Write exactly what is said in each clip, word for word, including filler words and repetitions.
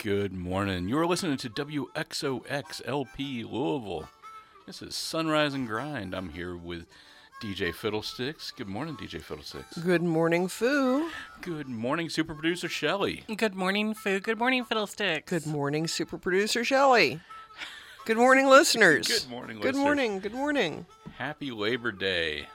Good morning. You are listening to W X O X L P Louisville. This is Sunrise and Grind. I'm here with D J Fiddlesticks. Good morning, D J Fiddlesticks. Good morning, Foo. Good morning, super producer Shelley. Good morning, Foo. Good morning, Fiddlesticks. Good morning, super producer Shelley. Good morning, listeners. Good morning, Good listeners. morning. Good morning. Happy Labor Day.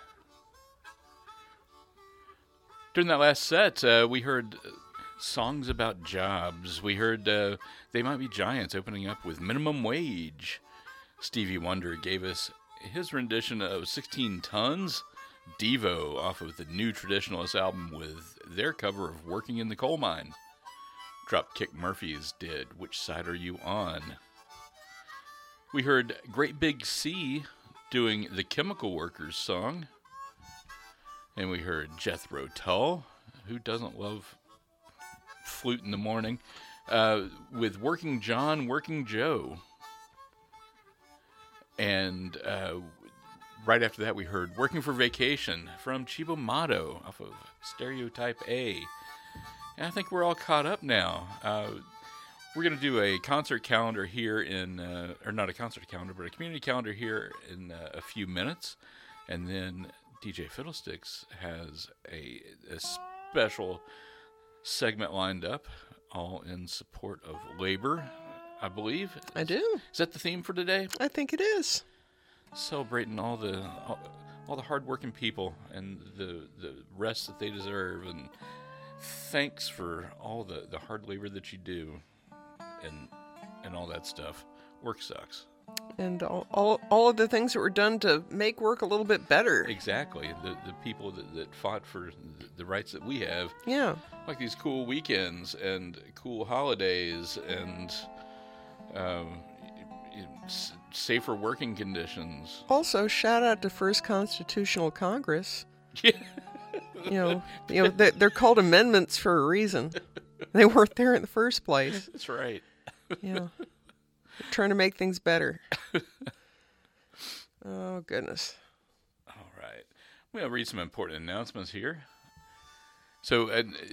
During that last set, uh, we heard uh, songs about jobs. We heard uh, They Might Be Giants opening up with Minimum Wage. Stevie Wonder gave us his rendition of sixteen tons. Devo off of the New Traditionalist album with their cover of Working in the Coal Mine. Dropkick Murphys did Which Side Are You On? We heard Great Big Sea doing the Chemical Workers song. And we heard Jethro Tull, who doesn't love flute in the morning, uh, with Working John, Working Joe. And uh, right after that, we heard Working for Vacation from Chibo Mato off of Stereotype A. And I think we're all caught up now. Uh, we're going to do a concert calendar here in, uh, or not a concert calendar, but a community calendar here in uh, a few minutes. And then D J Fiddlesticks has a, a special segment lined up, all in support of labor, I believe. I do. Is that the theme for today? I think it is. Celebrating all the all, all the hardworking people and the the rest that they deserve, and thanks for all the, the hard labor that you do, and and all that stuff. Work sucks. And all, all all of the things that were done to make work a little bit better. Exactly. The the people that, that fought for the, the rights that we have. Yeah. Like these cool weekends and cool holidays and um, s- safer working conditions. Also, shout out to First Constitutional Congress. Yeah. You know, you know they, they're called amendments for a reason. They weren't there in the first place. That's right. Yeah. Trying to make things better. Oh, goodness. All right. I'm going to read some important announcements here. So, uh,